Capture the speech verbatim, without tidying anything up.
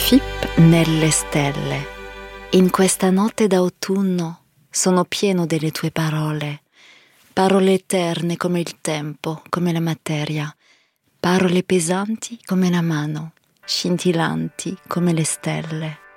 Fip nelle stelle. In questa notte d'autunno sono pieno delle tue parole, parole eterne come il tempo, come la materia, parole pesanti come la mano, scintillanti come le stelle.